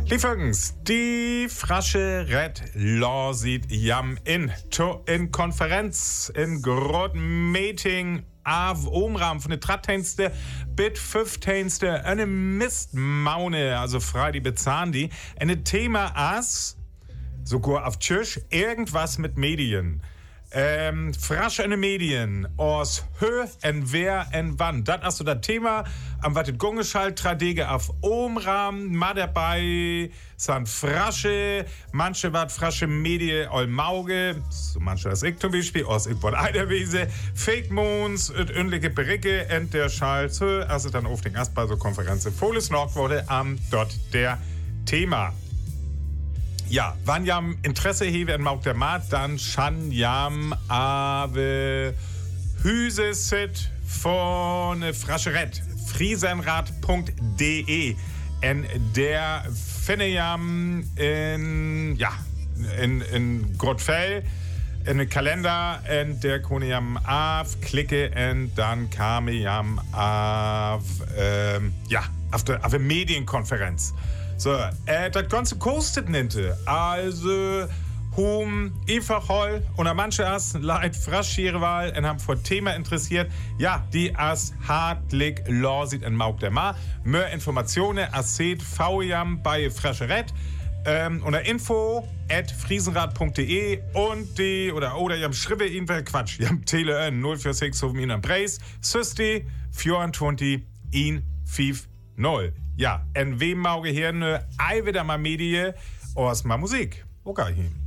Liefergens, die frasche Red Lawsit jam in Konferenz, in großen Meeting, av Omram von der 13. bis 15. eine Mistmaune, also frei die bezahlen die, eine Thema as, sogar auf Tschüss, irgendwas mit Medien. Frasch in den Medien, aus Hö, en wer, en wann. Das ist so das Thema, am was das Gungeschalt, Tradege auf Omram, mal dabei, sind Frasche, manche wat Frasche Medien, all Mauge, so manche das ich zum Beispiel, aus ich wollte Eiderwiese, Fake Moons, und ündliche Bericke, und der Schall, also dann auf den Gastbar so Konferenz, volles Nord wurde am dort der Thema. Ja, wann jam Interesse hewe en Mauk der Mat, dann schan jam ave Hüse sit von Frascheret, friesenrad.de. En der finde jam in Grottfell, in den Kalender, en der kone jam auf, klicke, en dann kam jam auf der Medienkonferenz. So, das Ganze kostet ninte. Also, einfach hol und manche as leid Fraschierwahl und haben vor Thema interessiert. Ja, die as hartlich Lawsit en Mauk der Ma. Mehr Informationen as seht VJam bei Frascheret. Unter info@friesenrad.de und die, oder jam schriebe ihn, Quatsch, jam Tele 046 auf ihn am Preis, Süsti 24 in 50. Ja, en wem mauge hier ne ei wieder mal Medie aus ma Musik. Okay.